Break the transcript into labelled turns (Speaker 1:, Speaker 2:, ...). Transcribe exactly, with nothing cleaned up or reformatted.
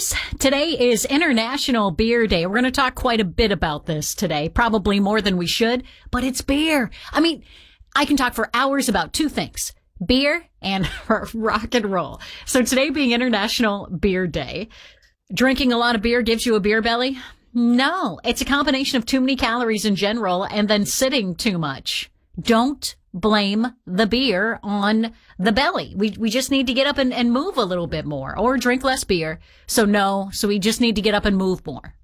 Speaker 1: beers. Today is International Beer Day. We're going to talk quite a bit about this today, probably more than we should, but it's beer. I mean, I can talk for hours about two things, beer and rock and roll. So today being International Beer Day, drinking a lot of beer gives you a beer belly? No, it's a combination of too many calories in general and then sitting too much. Don't blame the beer on the belly. We we just need to get up and, and move a little bit more or drink less beer. So no, so we just need to get up and move more.